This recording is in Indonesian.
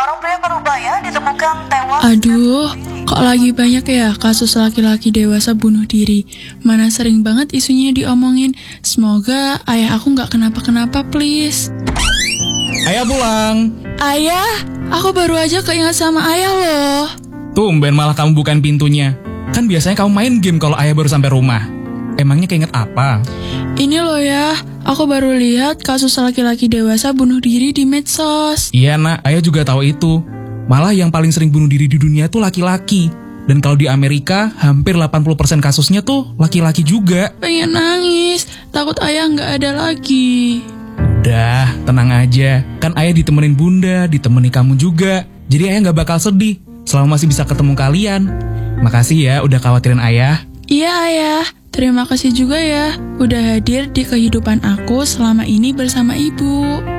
Seorang pria Parubaya ditemukan tewas. Aduh, kok lagi banyak ya kasus laki-laki dewasa bunuh diri? Mana sering banget isunya diomongin. Semoga ayah aku nggak kenapa-kenapa, please. Ayah pulang. Ayah, aku baru aja keinget sama ayah loh. Tumben malah kamu bukain pintunya. Kan biasanya kamu main game kalau ayah baru sampai rumah. Emangnya keinget apa? Ini loh ya, aku baru lihat kasus laki-laki dewasa bunuh diri di medsos. Iya nak, ayah juga tahu itu. Malah yang paling sering bunuh diri di dunia tuh laki-laki. Dan kalau di Amerika, hampir 80% kasusnya tuh laki-laki juga. Pengen nangis, takut ayah nggak ada lagi. Udah, tenang aja. Kan ayah ditemenin bunda, ditemani kamu juga. Jadi ayah nggak bakal sedih selama masih bisa ketemu kalian. Makasih ya udah khawatirin ayah. Iya ayah, terima kasih juga ya udah hadir di kehidupan aku selama ini bersama ibu.